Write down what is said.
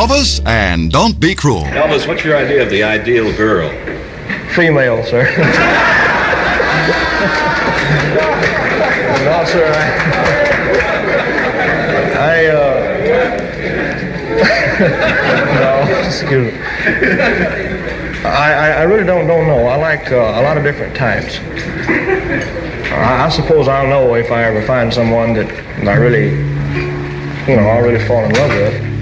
Elvis, and don't be cruel. Elvis, what's your idea of the ideal girl? Female, sir. No, sir, no, excuse me. I really don't know. I like a lot of different types. I suppose I'll know if I ever find someone that I really fall in love with.